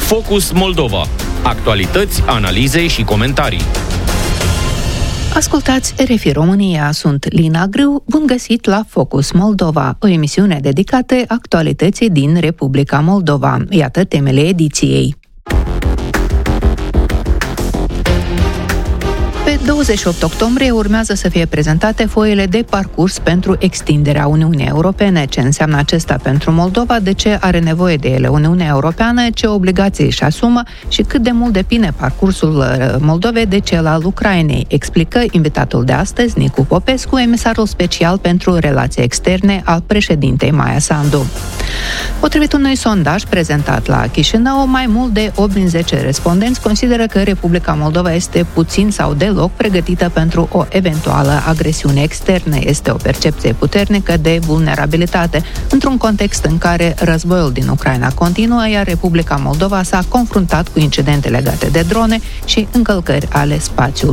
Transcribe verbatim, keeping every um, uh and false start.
Focus Moldova. Actualități, analize și comentarii. Ascultați R F I România, sunt Lina Grâu, bun găsit la Focus Moldova, o emisiune dedicată actualității din Republica Moldova. Iată temele ediției. Pe douăzeci și opt octombrie urmează să fie prezentate foile de parcurs pentru extinderea Uniunii Europene. Ce înseamnă acesta pentru Moldova, de ce are nevoie de ele Uniunea Europeană, ce obligații își asumă și cât de mult depinde parcursul Moldovei de cel al Ucrainei, explică invitatul de astăzi, Nicu Popescu, emisarul special pentru relații externe al președintei Maia Sandu. Potrivit unui sondaj prezentat la Chișinău, mai mult de opt din zece respondenți consideră că Republica Moldova este puțin sau deloc pregătită pentru o eventuală agresiune externă. Este o percepție puternică de vulnerabilitate, într-un context în care războiul din Ucraina continuă, iar Republica Moldova s-a confruntat cu incidente legate de drone și încălcări ale spațiului